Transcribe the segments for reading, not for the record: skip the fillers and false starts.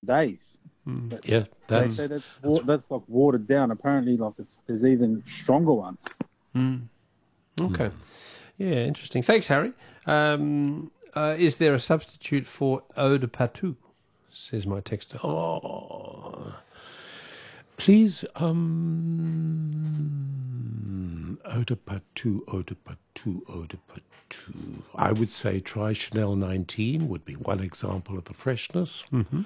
days. Yeah, They say that's like watered down. Apparently, like there's even stronger ones. Okay. Yeah, interesting. Thanks, Harry. Is there a substitute for eau de patou? Says my texter. Oh, please, eau de patou, eau de patou, eau de patou. I would say try Chanel 19 would be one example of the freshness.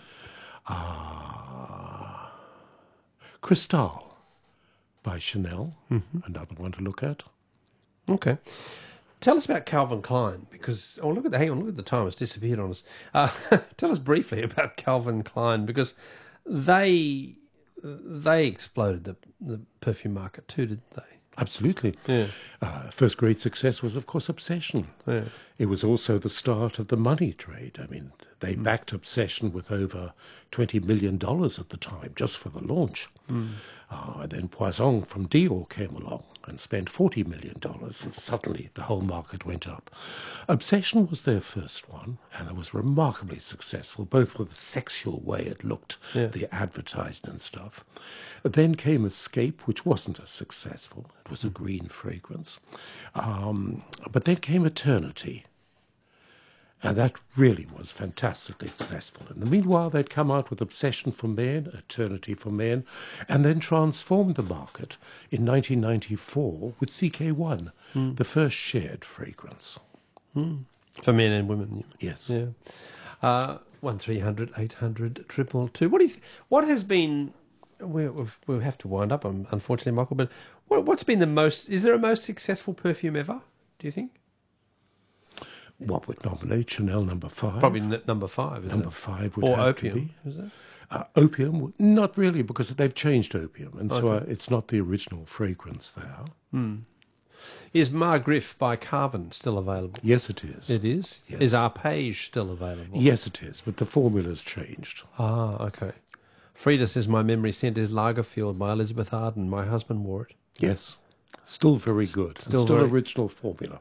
Cristal by Chanel, another one to look at. Okay. Tell us about Calvin Klein, because look at the time, it's disappeared on us. Tell us briefly about Calvin Klein, because they exploded the perfume market too, didn't they? Absolutely. Yeah. First great success was, of course, Obsession. Yeah. It was also the start of the money trade. I mean, they backed Obsession with over $20 million at the time, just for the launch. And then Poisson from Dior came along and spent $40 million, and suddenly the whole market went up. Obsession was their first one, and it was remarkably successful, both for the sexual way it looked, the advertising and stuff. Then came Escape, which wasn't as successful. It was a green fragrance. But then came Eternity. And that really was fantastically successful. In the meanwhile, they'd come out with Obsession for Men, Eternity for Men, and then transformed the market in 1994 with CK1, the first shared fragrance. For men and women. Yes. Yeah. 1300 800 222. What has been? We'll have to wind up, unfortunately, Michael. But what's been the most? Is there a most successful perfume ever? Do you think? What would nominate Chanel number 5? Probably number 5. Number 5 would or have Opium, to be. Is it? Opium, not really, because they've changed Opium, and so it's not the original fragrance there. Is Margriff by Carven still available? Yes, it is. It is? Yes. Is Arpege still available? Yes, it is, but the formula's changed. Ah, okay. Frida says, my memory scent is Lagerfield by Elizabeth Arden. My husband wore it. Yes. Still very good. Still original formula.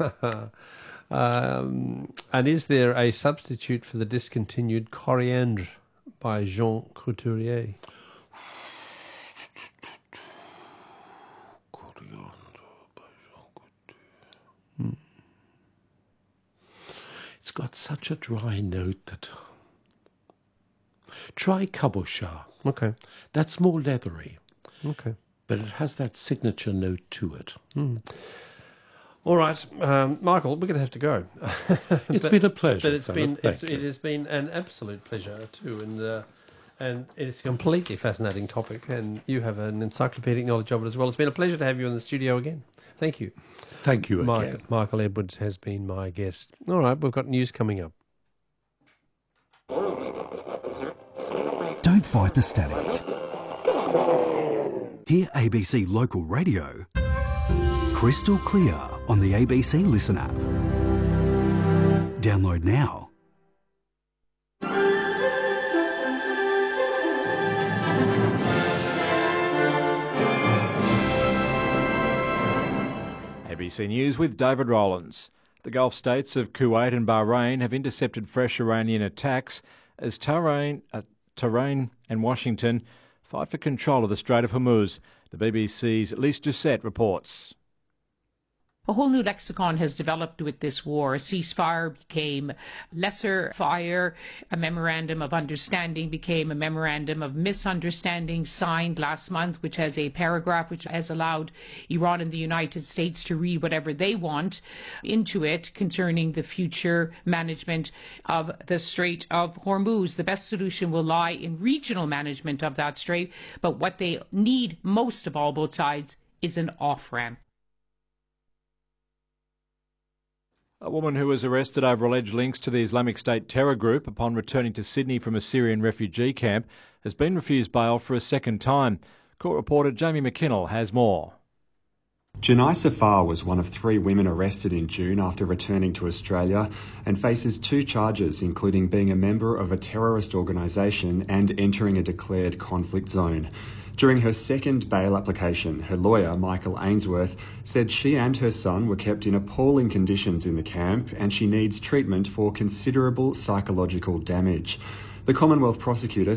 And is there a substitute for the discontinued Coriandre by Jean Couturier? It's got such a dry note that... Try Cabochard. Okay. That's more leathery. Okay. But it has that signature note to it. All right, Michael, we're going to have to go. It's been a pleasure. But it has been an absolute pleasure too, and it's a completely fascinating topic, and you have an encyclopedic knowledge of it as well. It's been a pleasure to have you in the studio again. Thank you. Thank you again. Michael Edwards has been my guest. All right, we've got news coming up. Don't fight the static. Hear ABC Local Radio crystal clear on the ABC Listen app. Download now. ABC News with David Rowlands. The Gulf states of Kuwait and Bahrain have intercepted fresh Iranian attacks as Tehran and Washington fight for control of the Strait of Hormuz. The BBC's Lise Doucette reports. A whole new lexicon has developed with this war. A ceasefire became lesser fire. A memorandum of understanding became a memorandum of misunderstanding signed last month, which has a paragraph which has allowed Iran and the United States to read whatever they want into it concerning the future management of the Strait of Hormuz. The best solution will lie in regional management of that strait, but what they need most of all, both sides, is an off-ramp. A woman who was arrested over alleged links to the Islamic State terror group upon returning to Sydney from a Syrian refugee camp has been refused bail for a second time. Court reporter Jamie McKinnell has more. Janai Safar was one of 3 women arrested in June after returning to Australia and faces 2 charges, including being a member of a terrorist organisation and entering a declared conflict zone. During her second bail application, her lawyer, Michael Ainsworth, said she and her son were kept in appalling conditions in the camp and she needs treatment for considerable psychological damage. The Commonwealth prosecutor